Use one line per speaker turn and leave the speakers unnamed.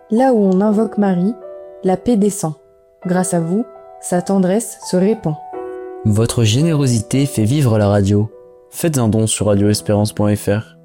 Là où on invoque Marie, la paix descend. Grâce à vous, sa tendresse se répand.
Votre générosité fait vivre la radio. Faites un don sur radioespérance.fr.